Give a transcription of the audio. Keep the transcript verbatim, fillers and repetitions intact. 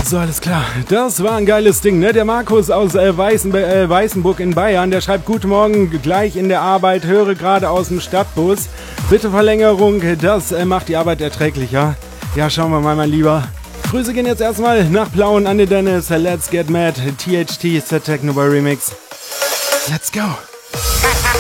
So, alles klar. Das war ein geiles Ding, ne? Der Markus aus äh, Weißen, äh, Weißenburg in Bayern, der schreibt: Guten Morgen, gleich in der Arbeit, höre gerade aus dem Stadtbus. Bitte Verlängerung, das äh, macht die Arbeit erträglicher. Ja, schauen wir mal, mein Lieber. Grüße gehen jetzt erstmal nach Plauen an den Dennis. Let's get mad. T H T, Set Techno Boy Remix. Let's go.